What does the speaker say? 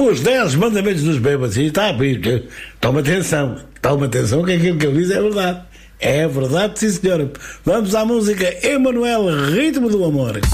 Os 10 mandamentos dos bêbados. E está, toma atenção que aquilo que eu diz é verdade. É verdade, sim senhora. Vamos à música Emanuel, Ritmo do Amor.